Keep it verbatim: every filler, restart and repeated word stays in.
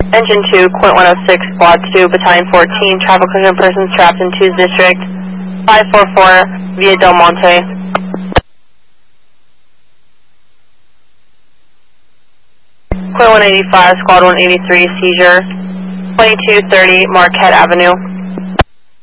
Engine two, Quint one oh six, Squad two, Battalion fourteen, traffic collision persons trapped in two's District, five four four, via Del Monte. Quint one eighty-five, Squad one eighty-three, seizure, twenty-two thirty, Marquette Avenue.